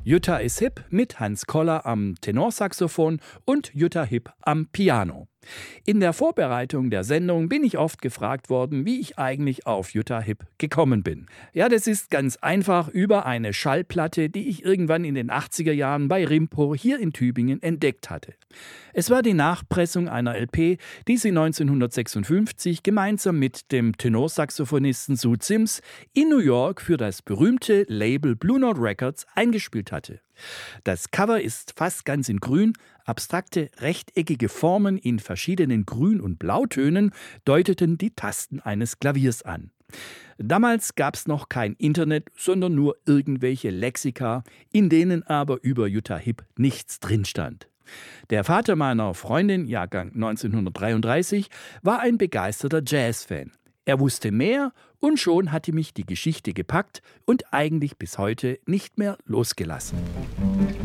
Jutta is Hip mit Hans Koller am Tenorsaxophon und Jutta Hipp am Piano. In der Vorbereitung der Sendung bin ich oft gefragt worden, wie ich eigentlich auf Jutta Hipp gekommen bin. Ja, das ist ganz einfach über eine Schallplatte, die ich irgendwann in den 80er Jahren bei Rimpo hier in Tübingen entdeckt hatte. Es war die Nachpressung einer LP, die sie 1956 gemeinsam mit dem Tenorsaxophonisten Sue Sims in New York für das berühmte Label Blue Note Records eingespielt hatte. Das Cover ist fast ganz in Grün. Abstrakte, rechteckige Formen in verschiedenen Grün- und Blautönen deuteten die Tasten eines Klaviers an. Damals gab es noch kein Internet, sondern nur irgendwelche Lexika, in denen aber über Jutta Hipp nichts drin stand. Der Vater meiner Freundin, Jahrgang 1933, war ein begeisterter Jazzfan. Er wusste mehr und schon hatte mich die Geschichte gepackt und eigentlich bis heute nicht mehr losgelassen.